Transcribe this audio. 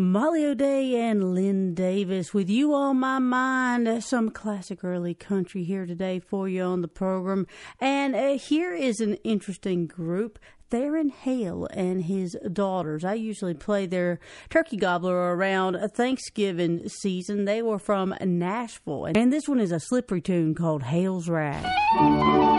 Molly O'Day and Lynn Davis with You on My Mind. Some classic early country here today for you on the program. And here is an interesting group. Theron Hale and his daughters. I usually play their turkey gobbler around Thanksgiving season. They were from Nashville. And this one is a slippery tune called Hale's Rag.